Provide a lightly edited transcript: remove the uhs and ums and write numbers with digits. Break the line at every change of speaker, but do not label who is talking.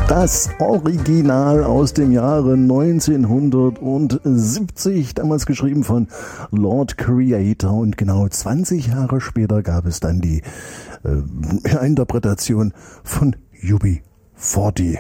Das Original aus dem Jahre 1970, damals geschrieben von Lord Creator, und genau 20 Jahre später gab es dann die Interpretation von UB40.